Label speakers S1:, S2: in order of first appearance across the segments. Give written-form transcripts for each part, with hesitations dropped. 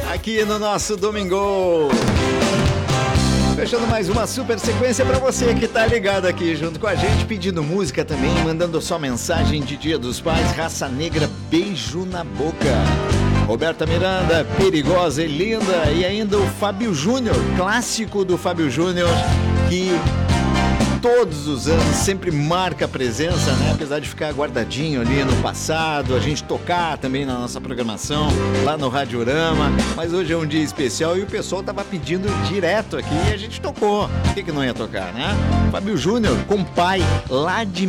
S1: aqui no nosso Domingo. Fechando mais uma super sequência pra você que tá ligado aqui junto com a gente, pedindo música também, mandando sua mensagem de Dia dos Pais. Raça Negra, Beijo na Boca. Roberta Miranda, Perigosa e Linda. E ainda o Fábio Júnior, clássico do Fábio Júnior, que todos os anos sempre marca a presença, né? Apesar de ficar guardadinho ali no passado, a gente tocar também na nossa programação lá no Radiorama, mas hoje é um dia especial e o pessoal tava pedindo direto aqui e a gente tocou. Por que não ia tocar, né? Fábio Júnior com Pai, lá de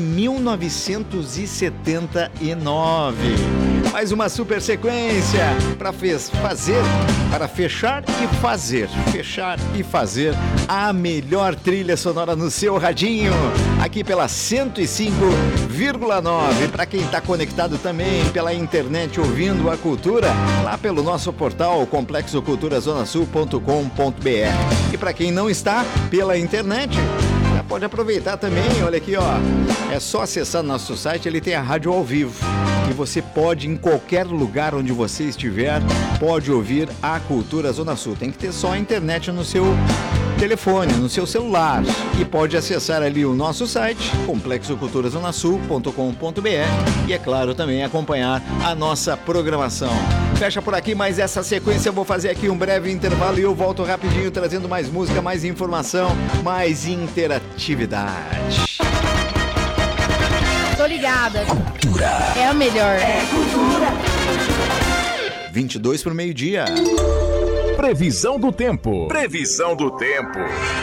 S1: 1979. Mais uma super sequência para fechar e fazer a melhor trilha sonora no seu radinho, aqui pela 105,9. Para quem está conectado também pela internet ouvindo a cultura, lá pelo nosso portal complexoculturazonasul.com.br. E para quem não está pela internet, já pode aproveitar também, olha aqui, ó. É só acessar nosso site, ele tem a rádio ao vivo. E você pode, em qualquer lugar onde você estiver, pode ouvir a Cultura Zona Sul. Tem que ter só a internet no seu telefone, no seu celular. E pode acessar ali o nosso site, complexoculturazonasul.com.br, e é claro também acompanhar a nossa programação. Fecha por aqui mais essa sequência, eu vou fazer aqui um breve intervalo e eu volto rapidinho trazendo mais música, mais informação, mais interatividade.
S2: Tô ligada.
S3: Cultura.
S2: É a melhor.
S3: É cultura.
S1: 22 para o meio-dia.
S4: Previsão do tempo.
S5: Previsão do tempo.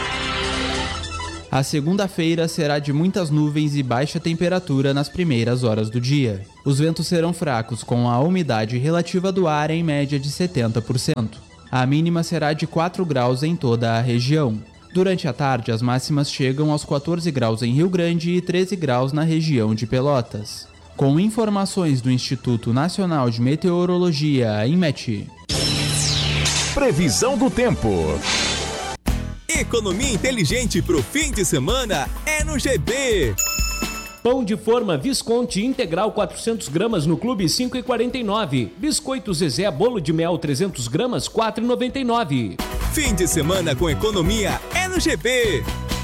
S6: A segunda-feira será de muitas nuvens e baixa temperatura nas primeiras horas do dia. Os ventos serão fracos, com a umidade relativa do ar em média de 70%. A mínima será de 4 graus em toda a região. Durante a tarde, as máximas chegam aos 14 graus em Rio Grande e 13 graus na região de Pelotas. Com informações do Instituto Nacional de Meteorologia, INMET.
S4: Previsão do tempo.
S5: Economia inteligente pro fim de semana é no GB.
S7: Pão de forma Visconti integral 400 gramas no Clube 5,49. Biscoito Zezé bolo de mel 300 gramas 4,99.
S5: Fim de semana com economia é no GB.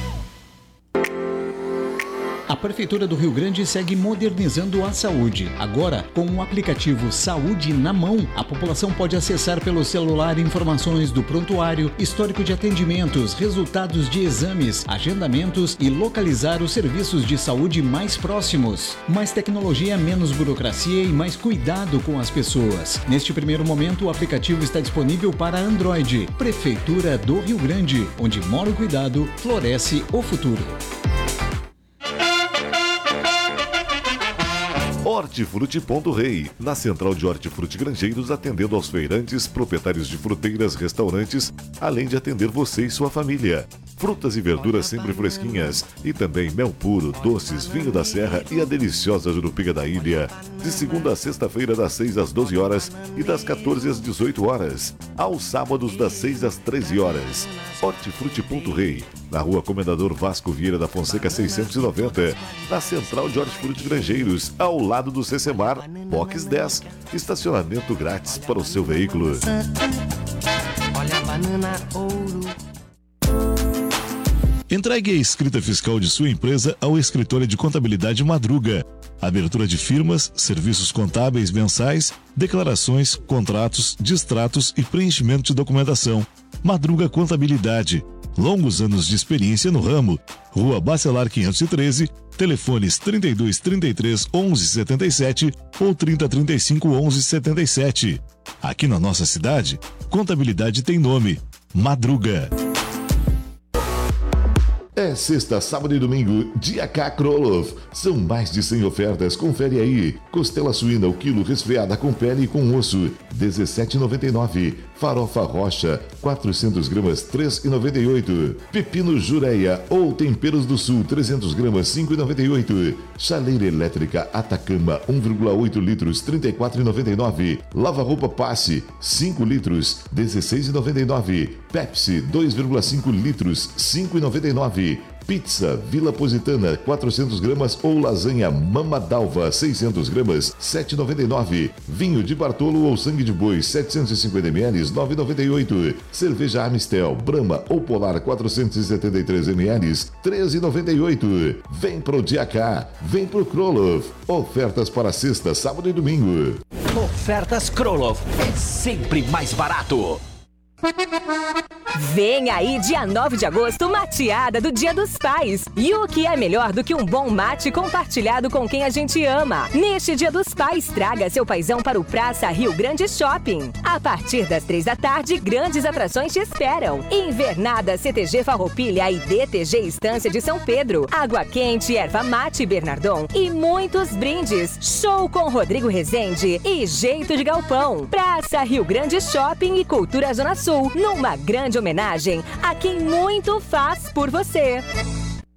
S8: A Prefeitura do Rio Grande segue modernizando a saúde. Agora, com o aplicativo Saúde na Mão, a população pode acessar pelo celular informações do prontuário, histórico de atendimentos, resultados de exames, agendamentos e localizar os serviços de saúde mais próximos. Mais tecnologia, menos burocracia e mais cuidado com as pessoas. Neste primeiro momento, o aplicativo está disponível para Android. Prefeitura do Rio Grande, onde mora o cuidado, floresce o futuro.
S9: Hortifruti Ponto Rei, na central de Hortifruti Grangeiros, atendendo aos feirantes, proprietários de fruteiras, restaurantes, além de atender você e sua família. Frutas e verduras sempre fresquinhas e também mel puro, doces, vinho da serra e a deliciosa jurupiga da ilha. De segunda a sexta-feira, das 6 às 12 horas e das 14 às 18 horas. Aos sábados, das 6 às 13 horas. Hortifruti Ponto Rei, na rua Comendador Vasco Vieira da Fonseca 690, na central de Hortifruti Grangeiros, ao lado do Cecemar, Box 10, estacionamento grátis para o seu veículo.
S10: Olha a banana ouro.
S11: Entregue a escrita fiscal de sua empresa ao Escritório de Contabilidade Madruga. Abertura de firmas, serviços contábeis mensais, declarações, contratos, distratos e preenchimento de documentação. Madruga Contabilidade. Longos anos de experiência no ramo. Rua Bacelar 513, telefones 32 33 11 77 ou 30 35 11 77. Aqui na nossa cidade, contabilidade tem nome: Madruga.
S9: É sexta, sábado e domingo, dia K Krolov. São mais de 100 ofertas, confere aí. Costela suína, o quilo resfriada com pele e com osso, R$17,99. Farofa rocha, 400 gramas, R$3,98. Pepino jureia ou temperos do sul, 300 gramas, R$5,98. Chaleira elétrica Atacama, 1,8 litros, R$34,99. Lava-roupa Passe, 5 litros, R$16,99. Pepsi, 2,5 litros, R$5,99. Pizza Vila Positana 400 gramas ou lasanha Mama Dalva 600 gramas 7,99. Vinho de Bartolo ou sangue de boi 750 ml 9,98. Cerveja Amistel, Brahma ou Polar 473 ml 13,98. Vem pro Dia K, vem pro Krolov. Ofertas para sexta, sábado e domingo.
S2: Ofertas Krolov é sempre mais barato.
S3: Vem aí, dia 9 de agosto, mateada do Dia dos Pais. E o que é melhor do que um bom mate compartilhado com quem a gente ama? Neste Dia dos Pais, traga seu paizão para o Praça Rio Grande Shopping. A partir das 3 da tarde, grandes atrações te esperam. Invernada CTG Farroupilha e DTG Estância de São Pedro. Água quente, erva mate Bernardon e muitos brindes. Show com Rodrigo Rezende e Jeito de Galpão. Praça Rio Grande Shopping e Cultura Zona Sul. Numa grande homenagem a quem muito faz por você.